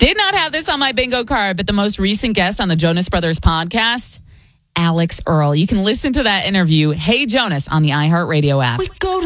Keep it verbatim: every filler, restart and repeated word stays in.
Did not have this on my bingo card, but the most recent guest on the Jonas Brothers podcast, Alex Earl. You can listen to that interview, Hey Jonas, on the iHeartRadio app. We go to